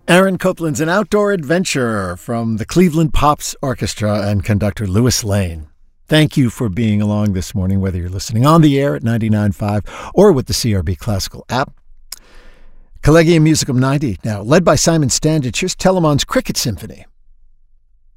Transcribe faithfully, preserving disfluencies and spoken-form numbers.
Aaron Copland's An Outdoor Adventure from the Cleveland Pops Orchestra and conductor Louis Lane. Thank you for being along this morning, whether you're listening on the air at ninety-nine point five or with the C R B Classical app. Collegium Musicum ninety, now led by Simon Standage, here's Telemann's Cricket Symphony.